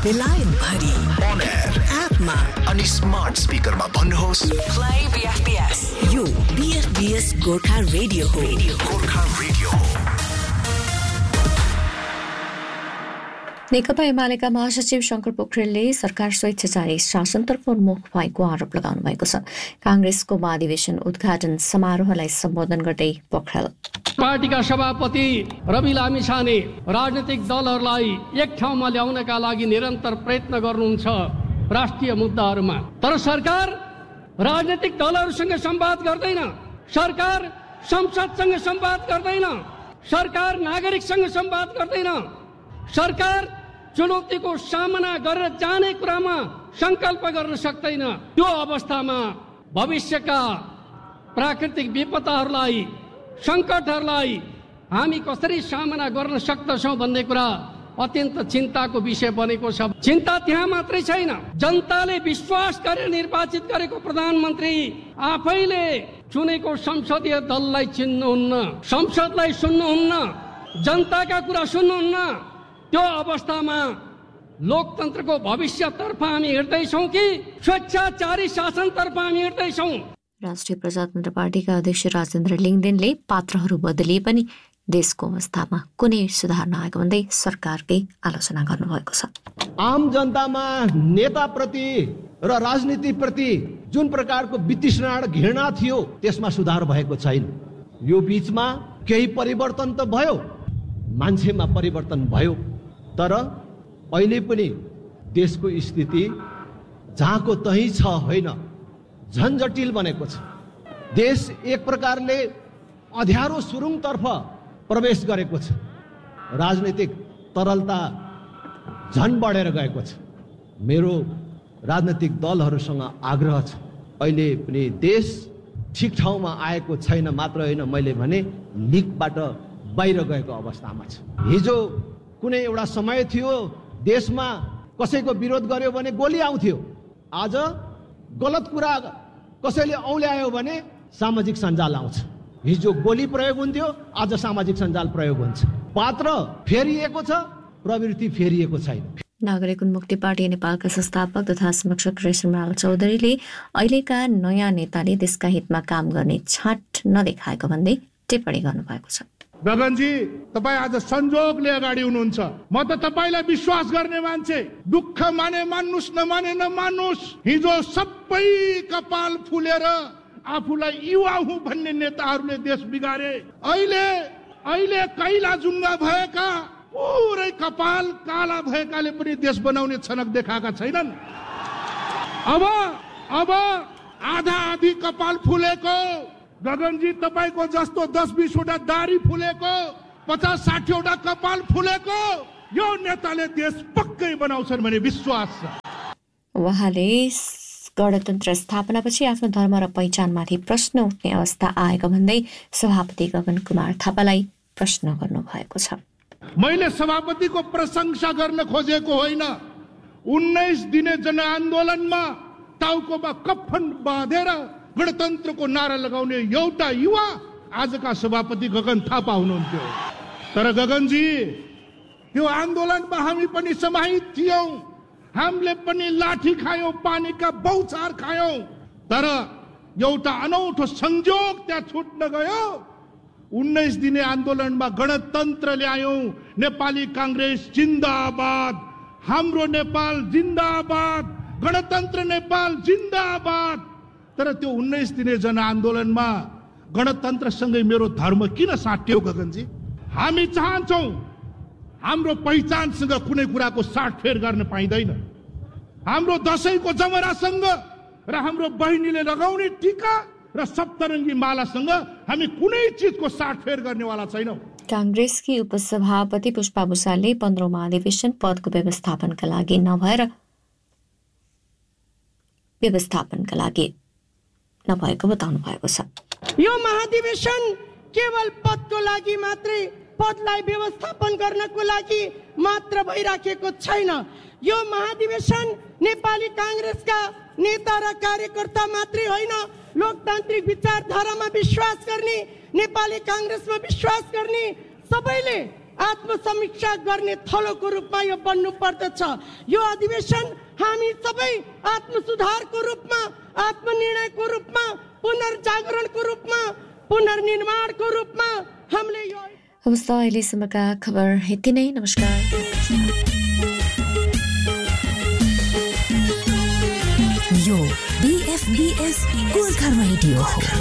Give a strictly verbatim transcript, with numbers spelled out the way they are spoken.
बेलायत भरि on air एपमा अनि स्मार्ट स्पिकरमा भन्नुहोस् play B F B S। यो B F B S Gorkha radio हो। गोर्खा रेडियो हो। नेकपा एमालेका महासचिव शंकर पोखरेलले सरकार स्वेच्छाचारी शासनतर्फ उन्मुख भएको आरोप लगाउनु भएको छ। कांग्रेसको महाधिवेशन उद्घाटन समारोहलाई सम्बोधन गर्दै पोखरेल पार्टीका सभापति रवि लामिछाने राजनीतिक दलहरूलाई एक ठाउँमा ल्याउनका लागि निरन्तर प्रयत्न गर्नुहुन्छ राष्ट्रिय मुद्दाहरूमा, तर सरकार राजनीतिक दलहरूसँग संवाद गर्दैन, सरकार संसदसँग संवाद गर्दैन, सरकार नागरिकसँग संवाद गर्दैन, सरकार चुनौतीको सामना गरेर जाने कुरामा संकल्प गर्न सक्दैन। त्यो अवस्थामा भविष्यका प्राकृतिक विपदाहरूलाई, संकटहरूलाई हामी कसरी सामना गर्न सक्दछौँ भन्ने कुरा अत्यन्त चिन्ताको विषय बनेको छ। चिन्ता त्यहाँ मात्रै छैन, जनताले विश्वास गरेर निर्वाचित गरेको प्रधानमन्त्री आफैले चुनेको संसदीय दललाई चिन्नुहुन्न, संसदलाई सुन्नुहुन्न, जनताका कुरा सुन्नुहुन्न। त्यो अवस्थामा लोकतन्त्रको भविष्यतर्फ हामी हिँड्दैछौँ कि स्वेच्छाचारी शासनतर्फ हामी हिँड्दैछौँ? राष्ट्रिय प्रजातन्त्र पार्टीका अध्यक्ष राजेन्द्र लिङदेनले पात्रहरू बदलिए पनि देशको अवस्थामा कुनै सुधार नआएको भन्दै सरकारकै आलोचना गर्नुभएको छ। आम जनतामा नेताप्रति र राजनीतिप्रति जुन प्रकारको वितृष्णा घृणा थियो त्यसमा सुधार भएको छैन। यो बीचमा केही परिवर्तन त भयो, मान्छेमा परिवर्तन भयो, तर अहिले पनि देशको स्थिति जहाँको तहीँ छ होइन, झन जटिल बनेको छ। देश एक प्रकारले अँध्यारो सुरुङतर्फ प्रवेश गरेको छ। राजनीतिक तरलता झन बढेर गएको छ। मेरो राजनीतिक दलहरूसँग आग्रह छ, अहिले पनि देश ठिक ठाउँमा आएको छैन मात्र होइन, मैले भने लिकबाट बाहिर गएको अवस्थामा छ। हिजो कुनै एउटा समय थियो देशमा कसैको विरोध गर्यो भने गोली आउँथ्यो, आज गलत कुरा कसैले औल्यायो भने सामाजिक सञ्जाल आउँछ। हिजो गोली प्रयोग हुन्थ्यो, आज सामाजिक सञ्जाल प्रयोग हुन्छ। पात्र फेरिएको छ, प्रवृत्ति फेरिएको छैन। नागरिक उन्मुक्ति पार्टी नेपालका संस्थापक तथा संरक्षक कृष्णलाल चौधरीले अहिलेका नयाँ नेताले देशका हितमा काम गर्ने छाट नदेखाएको भन्दै टिप्पणी गर्नुभएको छ। गगनजी, तपाईँ आज संजोगले अगाडि हुनुहुन्छ। म त तपाईँलाई विश्वास गर्ने मान्छे, दुःख माने मान्नुस्, नमाने नमान्नुस्। हिजो सबै कपाल फुलेर आफूलाई युवा हुँ भन्ने नेताहरूले देश बिगारे। अहिले अहिले कैला जुङ्गा भएका, पुरै कपाल काला भएकाले पनि देश बनाउने छनक देखाएका छैनन्। अब अब आधा आधी कपाल फुलेको, गगनजी तपाईँको जस्तो दस बिसवटा दारी फुलेको, पचास साठीवटा कपाल फुलेको यो नेताले देश पक्कै बनाउँछन् भन्ने विश्वास छ। उहाँले गणतन्त्र स्थापनापछि आफ्नो धर्म र पहिचानमाथि प्रश्न उठ्ने अवस्था आएको भन्दै सभापति गगन कुमार थापालाई प्रश्न गर्नुभएको छ। मैले सभापतिको प्रशंसा गर्न खोजेको होइन। उन्नाइस दिने जनआन्दोलनमा टाउकोमा कफन बाँधेर गणतन्त्रको नारा लगाउने एउटा युवा आजका सभापति गगन थापा हुनुहुन्थ्यो। तर गगनजी, त्यो आन्दोलनमा हामी पनि समाहित थियौं, हामीले पनि लाठी खायौं, पानीका बौछार खायौं, तर एउटा अनौठो संयोग त्यहाँ छुट्न गयो। उन्नाइस दिने आन्दोलनमा गणतन्त्र ल्यायौं। नेपाली कांग्रेस जिन्दाबाद, हाम्रो नेपाल जिन्दाबाद, गणतन्त्र नेपाल जिन्दाबाद। तर त्यो उन्नाइस दिने जनआन्दोलनमा गणतन्त्रसँगै मेरो धर्म किन साट्यो गगनजी? हामी चाहन्छौं हाम्रो पहिचानसँग कुनै कुराको साटफेर गर्न पाइँदैन। हाम्रो दशैंको जमरासँग र हाम्रो बहिनीले लगाउने टीका र सप्तरङ्गी मालासँग हामी कुनै चीजको साटफेर गर्नेवाला छैनौं। कांग्रेसकी उपसभापति पुष्पा भुसालले पन्ध्रौं महाधिवेशन पदको व्यवस्थापनका लागि नभएर व्यवस्थापनका लागि नभएको बताउनु भएको छ। यो महाधिवेशन केवल पदको लागि मात्रै, पदलाई व्यवस्थापन गर्नको लागि मात्र भइराखेको छैन। यो महाधिवेशन नेपाली कांग्रेसका नेता र कार्यकर्ता मात्रै होइन, लोकतान्त्रिक विचारधारामा विश्वास गर्ने, नेपाली कांग्रेसमा विश्वास गर्ने सबैले आत्मसमीक्षा गर्ने थलोको रूपमा यो बन्नु पर्दछ। यो अधिवेशन हामी सबै आत्मसुधारको रूपमा, आत्मनिर्णयको रूपमा, पुनर्जागरणको रूपमा, पुनर्निर्माणको रूपमा हामीले यो हवस् त अहिलेसम्मका खबर यति नै। नमस्कार। यो बीएफबीएस गोर्खा रेडियो हो।